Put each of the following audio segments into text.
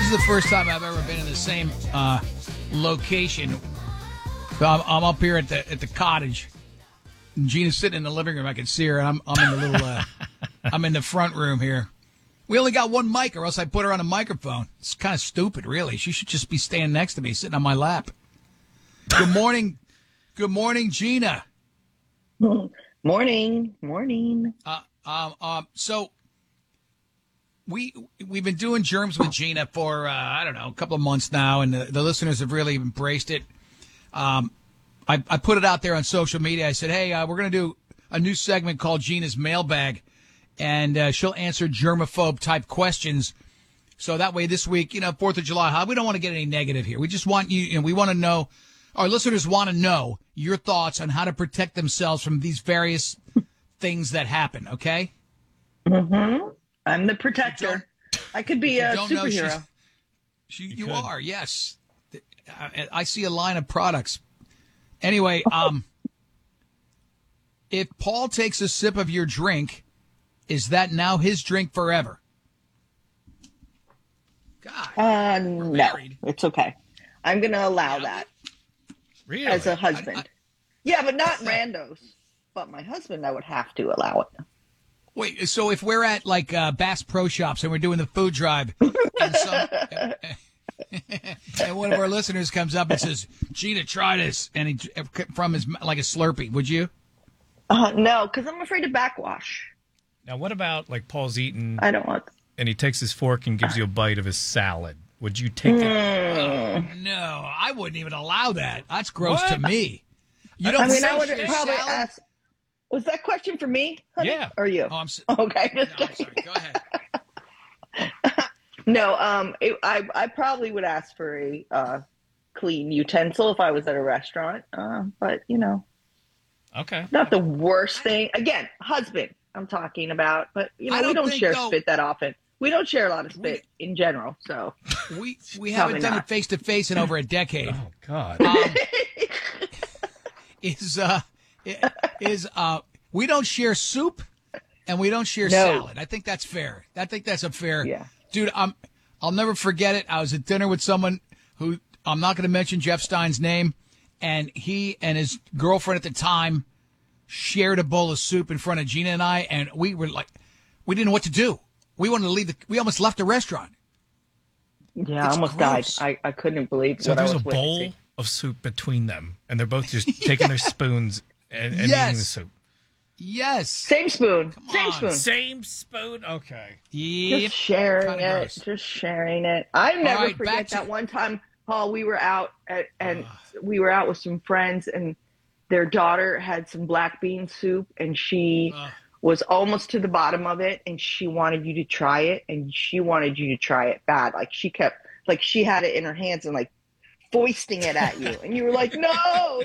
is the first time I've ever been in the same location. So I'm up here at the cottage. And Gina's sitting in the living room. I can see her. And I'm in the little I'm in the front room here. We only got one mic, or else I put her on a microphone. It's kind of stupid, really. She should just be standing next to me, sitting on my lap. Good morning. Good morning, Gina. Morning. So we've been doing Germs with Gina for I don't know, a couple of months now, and the listeners have really embraced it. I put it out there on social media. I said, hey, we're going to do a new segment called Gina's Mailbag, and she'll answer germaphobe type questions. So that way this week, 4th of July, we don't want to get any negative here. We just want we want to know, our listeners want to know your thoughts on how to protect themselves from these various things that happen, okay? Mm-hmm. I'm the protector. I could be a superhero. You are, yes. I see a line of products. Anyway, if Paul takes a sip of your drink, is that now his drink forever? God. No, it's okay. I'm going to allow that. Really? As a husband. Yeah, but not randos. But my husband, I would have to allow it. Wait, so if we're at like Bass Pro Shops and we're doing the food drive, and one of our listeners comes up and says, "Gina, try this," and he from his like a Slurpee, would you? No, because I'm afraid of backwash. Now, what about like Paul's eating? I don't want. And he takes his fork and gives you a bite of his salad. Would you take it? No, I wouldn't even allow that. That's gross to me. I would probably ask. Was that question for me, honey? Yeah. Or you? Oh, okay. No, I'm sorry. Go ahead. No, I probably would ask for a clean utensil if I was at a restaurant. But Okay. Not the worst thing. Again, husband, I'm talking about. But we don't share spit that often. We don't share a lot of spit in general. So we haven't done it face to face in over a decade. Oh God. We don't share soup and we don't share salad. I think that's fair. I think that's a fair. Yeah. Dude, I'll never forget it. I was at dinner with someone who I'm not going to mention Jeff Stein's name, and he and his girlfriend at the time shared a bowl of soup in front of Gina and I, and we were like, we didn't know what to do. We wanted to leave. We almost left the restaurant. Yeah, I almost died. I couldn't believe what I was witnessing. So there's a bowl of soup between them, and they're both just taking their spoons and eating the soup. Yes. Same spoon. Same spoon. Okay. Yep. Just sharing it. Just sharing it. I never forget that one time, Paul. We were out we were out with some friends, and their daughter had some black bean soup, and she was almost to the bottom of it, and she wanted you to try it, and she wanted you to try it bad. Like she kept, like she had it in her hands and like foisting it at you, and you were like, no.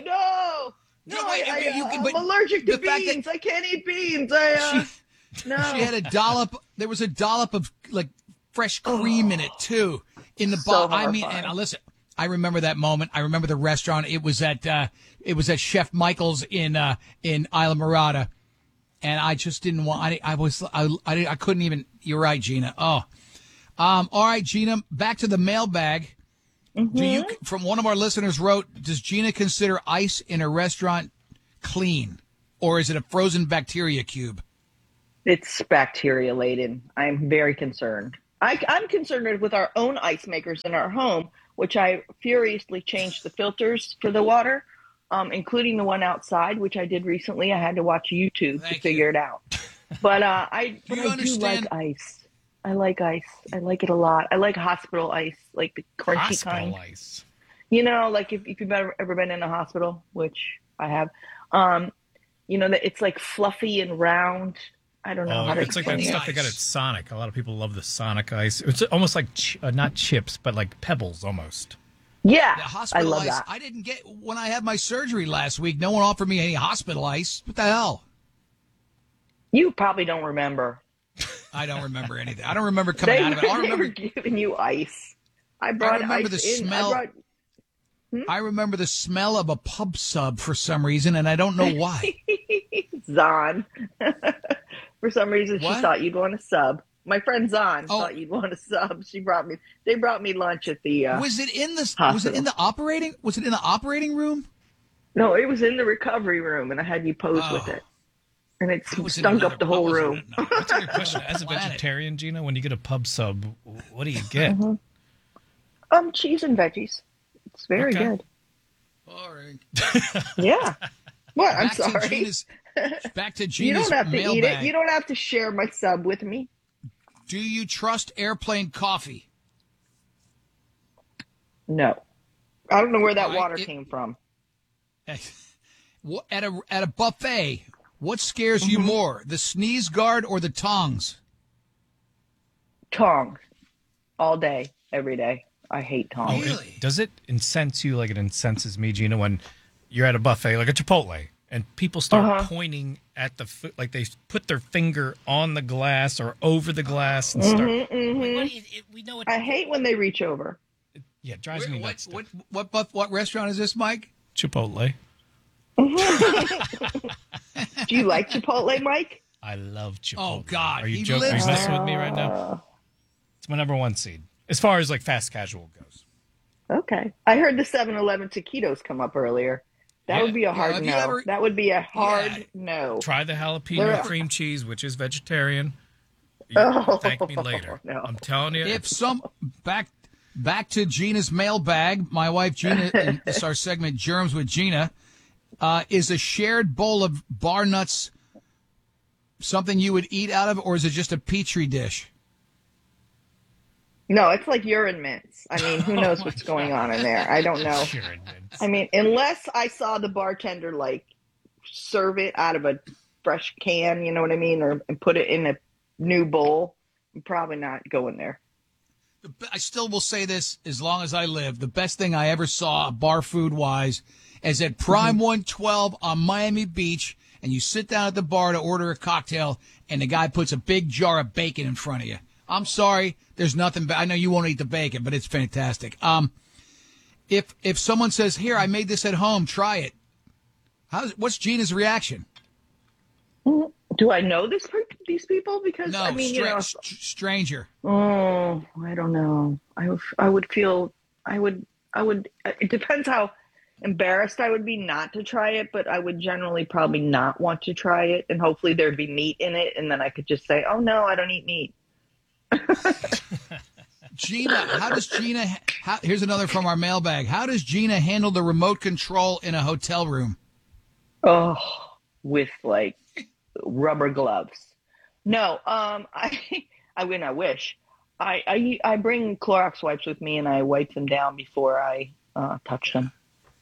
No, I'm allergic to beans. I can't eat beans. No. She had a dollop. There was a dollop of like fresh cream in it too. In the bottle. I mean, and listen, I remember that moment. I remember the restaurant. It was at Chef Michael's in Isla Mirada, and I just didn't want. I couldn't even. You're right, Gina. Oh, all right, Gina. Back to the mailbag. Mm-hmm. Do you, from one of our listeners wrote, does Gina consider ice in a restaurant clean, or is it a frozen bacteria cube? It's bacteria laden. I'm very concerned. I'm concerned with our own ice makers in our home, which I furiously changed the filters for the water, including the one outside, which I did recently. I had to watch YouTube to figure it out. But I do like ice. I like ice. I like it a lot. I like hospital ice, like the crunchy kind. Hospital ice. Like if you've ever been in a hospital, which I have, that it's like fluffy and round. I don't know how to explain it. It's like that stuff they got at Sonic. A lot of people love the Sonic ice. It's almost like not chips, but like pebbles almost. Yeah, the hospital I love ice. that. I didn't get when I had my surgery last week. No one offered me any hospital ice. What the hell? You probably don't remember. I don't remember anything. I don't remember coming out of it. I remember giving you ice. I remember the smell. I remember the smell of a pub sub for some reason, and I don't know why. Zon. For some reason, she thought you'd want a sub. My friend Zahn thought you'd want to sub. They brought me lunch at the Was it in the hospital. Was it in the operating room? No, it was in the recovery room, and I had you pose with it. And it stunk up the whole room. That's a good question. As a vegetarian, Gina, when you get a pub sub, what do you get? Cheese and veggies. It's very good. Boring. Yeah. What? I'm sorry. Back to Gina's You don't have to eat mailbag. it. You don't have to share my sub with me. Do you trust airplane coffee? No. I don't know where that water came from. At a buffet, what scares you more, the sneeze guard or the tongs? Tongs. All day, every day. I hate tongs. Really? Does it incense you like it incenses me, Gina, when you're at a buffet, like a Chipotle, and people start pointing at the food, like they put their finger on the glass or over the glass and start. We know I hate when they reach over. Yeah, it drives me nuts. What restaurant is this, Mike? Chipotle. Do you like Chipotle, Mike? I love Chipotle. Oh, God. Are you He joking? Are lives you messing there. with me right now? It's my number one seed. As far as like fast casual goes. Okay. I heard the 7-Eleven taquitos come up earlier. That would be a hard no. That would be a hard no. Try the jalapeno cream cheese, which is vegetarian. Thank me later. No. I'm telling you. If some back to Gina's mailbag, my wife Gina, and this is our segment Germs with Gina, is a shared bowl of bar nuts something you would eat out of, or is it just a petri dish? No, it's like urine mints. I mean, who knows what's going on in there? I don't know. Urine mints. I mean, unless I saw the bartender like serve it out of a fresh can, you know what I mean, and put it in a new bowl, I'm probably not going there. I still will say this as long as I live. The best thing I ever saw bar food wise is at Prime 112 on Miami Beach, and you sit down at the bar to order a cocktail, and the guy puts a big jar of bacon in front of you. I'm sorry, there's nothing. I know you won't eat the bacon, but it's fantastic. If someone says, "Here, I made this at home, try it," what's Gina's reaction? Do I know these people? Because No, I mean, stranger. Oh, I don't know. I would feel. I would. It depends how embarrassed I would be not to try it, but I would generally probably not want to try it, and hopefully there'd be meat in it, and then I could just say, "Oh no, I don't eat meat." Gina, how does Gina? Here's another from our mailbag. How does Gina handle the remote control in a hotel room? Oh, with like rubber gloves. No, I wish. I bring Clorox wipes with me and I wipe them down before I touch them.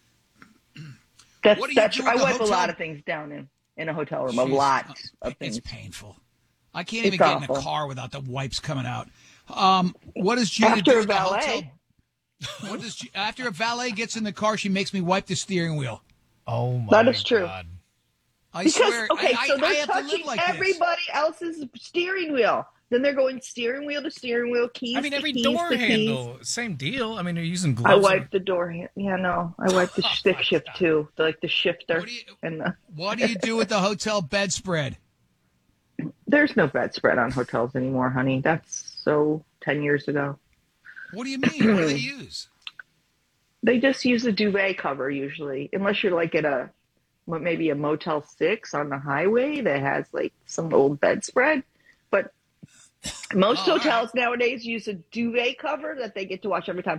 I wipe a lot of things down in a hotel room. Jeez, a lot of things. It's painful. I can't even get in a car without the wipes coming out. What does Gina do at the hotel? After a valet gets in the car, she makes me wipe the steering wheel. Oh my! That is true. God. I swear. Okay, so I they're have to live touching like everybody else's steering wheel. Then they're going steering wheel to steering wheel, keys I mean, to every keys door to handle, keys. same deal. I mean, you're using I gloves. wipe the door handle. Yeah, no, I wipe the stick shift too, like the shifter. What do you do with the hotel bedspread? There's no bedspread on hotels anymore, honey. That's so 10 years ago. What do you mean? What do they use? They just use a duvet cover usually, unless you're like at maybe a Motel 6 on the highway that has like some old bedspread. But most hotels nowadays use a duvet cover that they get to watch every time